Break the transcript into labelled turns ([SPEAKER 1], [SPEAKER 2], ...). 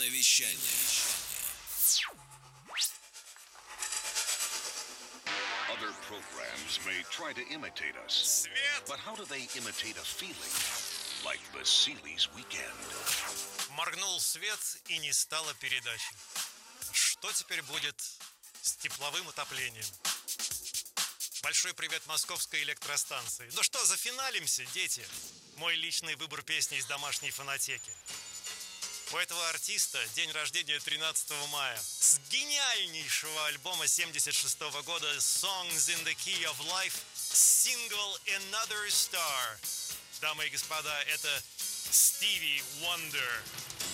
[SPEAKER 1] вещание.
[SPEAKER 2] Other programs may try to imitate us.
[SPEAKER 3] Свет!
[SPEAKER 2] But how do they imitate a feeling? Like the Seeley's Weekend.
[SPEAKER 3] Моргнул свет, и не стало передачи. Что теперь будет с тепловым отоплением? Большой привет московской электростанции. Ну что, зафиналимся, дети? Мой личный выбор песни из домашней фонотеки. У этого артиста день рождения 13 мая. С гениальнейшего альбома 76 года Songs in the Key of Life, сингл Another Star. Дамы и господа, это Стиви Вондер.